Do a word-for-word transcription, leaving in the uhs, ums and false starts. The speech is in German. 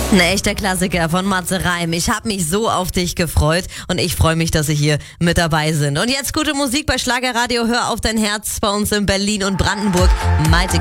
Ein echter Klassiker von Matze Reim. Ich habe mich so auf dich gefreut und ich freue mich, dass Sie hier mit dabei sind. Und jetzt gute Musik bei Schlagerradio. Hör auf dein Herz bei uns in Berlin und Brandenburg. Malte